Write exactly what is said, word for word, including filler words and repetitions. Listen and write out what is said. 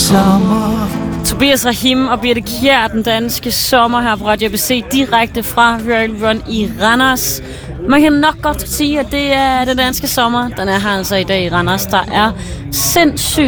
sommer. Tobias Rahim og Birte Kjær, den danske sommer her på Radio A B C, direkte fra Royal Run i Randers. Man kan nok godt sige, at det er den danske sommer. Den er her altså i dag i Randers. Der er sindssygt